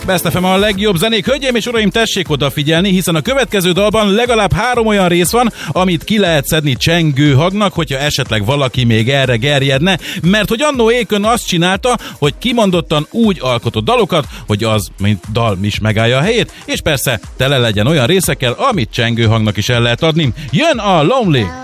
Best FM a legjobb zenék. Hölgyeim és uraim, tessék odafigyelni, hiszen a következő dalban legalább 3 olyan rész van, amit ki lehet szedni csengő hangnak, hogyha esetleg valaki még erre gerjedne, mert hogy annó Akon azt csinálta, hogy kimondottan úgy alkotott dalokat, hogy az, mint dal is megállja a helyét, és persze tele legyen olyan részekkel, amit csengő hangnak is el lehet adni. Jön a Lonely!